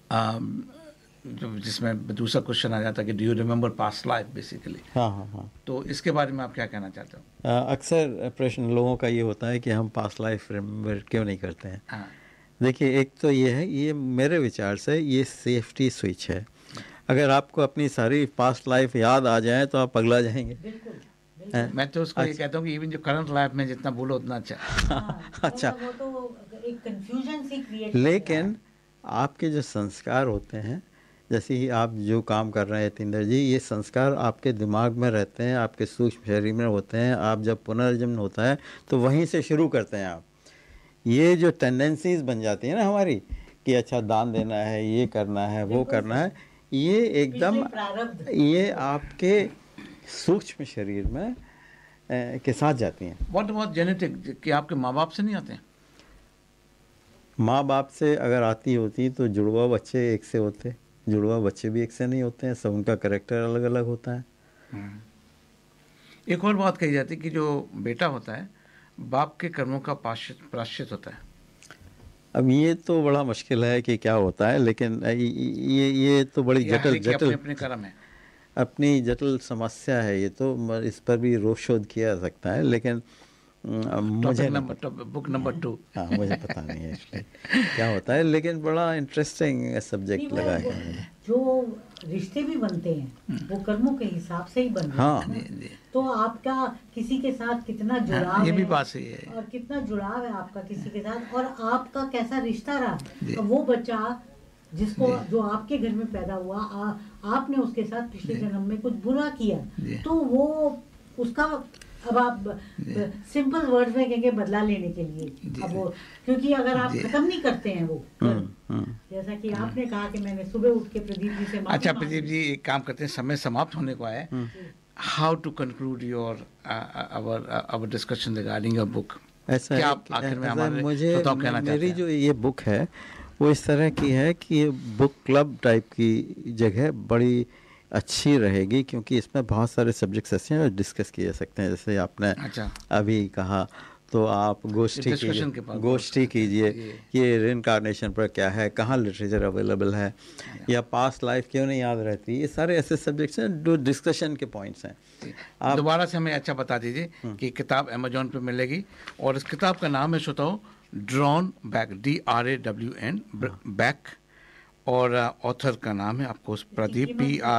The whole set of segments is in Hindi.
जिसमें दूसरा क्वेश्चन आ जाता है कि do you remember past life basically. हाँ हाँ हाँ। तो इसके बारे में आप क्या कहना चाहते हो? अक्सर प्रश्न लोगों का ये होता है कि हम पास्ट लाइफ रिमेंबर क्यों नहीं करते हैं। हाँ। देखिए, एक तो ये है, ये मेरे विचार से ये सेफ्टी स्विच है। अगर आपको अपनी सारी पास्ट लाइफ याद आ जाए तो आप पगला जाएंगे। बिल्कुल। मैं तो उसको ये कहता हूँ कि इवन जो करंट लाइफ में जितना बोलो उतना अच्छा। अच्छा, वो तो एक कंफ्यूजन सी क्रिएट। लेकिन आपके जो संस्कार होते हैं, जैसे ही आप जो काम कर रहे हैं यतीन्द्र जी, ये संस्कार आपके दिमाग में रहते हैं, आपके सूक्ष्म शरीर में होते हैं। आप जब पुनर्जन्म होता है तो वहीं से शुरू करते हैं आप। ये जो टेंडेंसीज बन जाती है ना हमारी कि अच्छा दान देना है, ये करना है, वो करना है, ये एकदम ये आपके सूक्ष्म शरीर में के साथ जाती हैं। बहुत जेनेटिक कि आपके माँ बाप से नहीं आते हैं? माँ बाप से अगर आती होती तो जुड़वा बच्चे एक से होते, जुड़वा बच्चे भी एक से नहीं होते हैं, सब उनका कैरेक्टर अलग अलग होता है। एक और बात कही जाती है कि जो बेटा होता है बाप के कर्मों का प्रायश्चित होता है। अब ये तो बड़ा मुश्किल है कि क्या होता है, लेकिन ये तो बड़ी जटिल अपने कर्म है, अपनी जटिल समस्या है। ये तो इस पर भी रोक शोध किया जा सकता है, लेकिन मुझे बुक नंबर 2 हाँ, मुझे पता नहीं है इसलिए क्या होता है, लेकिन बड़ा इंटरेस्टिंग सब्जेक्ट लगा है। जो रिश्ते भी बनते हैं वो कर्मों के हिसाब से ही बनते हैं। हाँ। तो आपका किसी के साथ कितना जुड़ाव ये भी है, बात सही है, और कितना जुड़ाव है आपका किसी के साथ, और आपका कैसा रिश्ता रहा। वो बच्चा जिसको जो आपके घर में पैदा हुआ, आपने उसके साथ पिछले जन्म में कुछ बुरा किया, तो वो उसका, अब आप सिंपल वर्ड में कहेंगे बदला लेने के लिए। अब वो, क्योंकि अगर आप खत्म नहीं करते हैं वो, जैसा कि आपने कहा कि मैंने सुबह उठ के प्रदीप जी से अच्छा प्रदीप जी एक काम करते हैं, समय समाप्त होने को है। How to conclude your our discussion regarding your book? ऐसा क्या आप आखिर में हमारे श्रोताओं को कहना चाहते हैं? मेरी जो ये बुक है वो इस तरह की है कि ये बुक क्लब टाइप की जगह बड़ी अच्छी रहेगी, क्योंकि इसमें बहुत सारे सब्जेक्ट्स ऐसे हैं जो डिस्कस किए जा सकते हैं। जैसे आपने अभी कहा तो आप गोष्ठी कीजिए कि रिइंकार्नेशन पर क्या है, कहाँ लिटरेचर अवेलेबल है, या पास्ट लाइफ क्यों नहीं याद रहती। ये सारे ऐसे सब्जेक्ट्स हैं जो डिस्कशन के पॉइंट्स हैं। आप दोबारा से हमें अच्छा बता दीजिए कि किताब अमेजोन पे मिलेगी, और इस किताब का नाम है श्रोताओ ड्रॉन बैक, DRAWN बैक, और ऑथर का नाम है आपको प्रदीप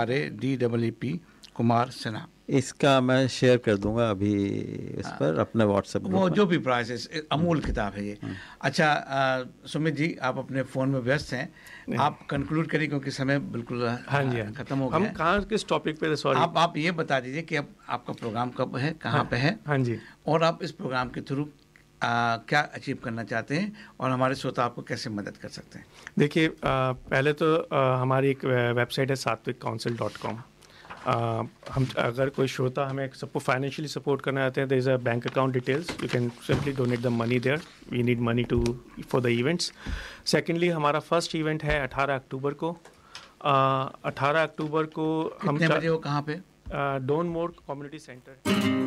PRADEEP कुमार सिन्हा। इसका मैं शेयर कर दूंगा अभी इस पर अपने व्हाट्सएप ग्रुप वो जो भी प्राइस है, अमूल किताब है ये। अच्छा सुमित जी आप अपने फ़ोन में व्यस्त हैं, आप कंक्लूड करिए क्योंकि समय बिल्कुल खत्म हो गया। हम कहाँ किस टॉपिक पे? सॉरी, आप ये बता दीजिए कि अब आपका प्रोग्राम कब है, कहाँ पे है? हाँ जी। और आप इस प्रोग्राम के थ्रू क्या अचीव करना चाहते हैं और हमारे श्रोता आपको कैसे मदद कर सकते हैं? देखिए, पहले तो हमारी एक वेबसाइट है satvikcouncil.com। हम अगर कोई श्रोता हमें फाइनेंशियली सपोर्ट करना चाहते हैं, there is a bank account details, you can simply donate the money there, we need money to for the events. Secondly हमारा फर्स्ट इवेंट है 18 अक्टूबर को। 18 अक्टूबर को हम कितने बजे हो, कहाँ पे? डोन मोर कम्युनिटी सेंटर।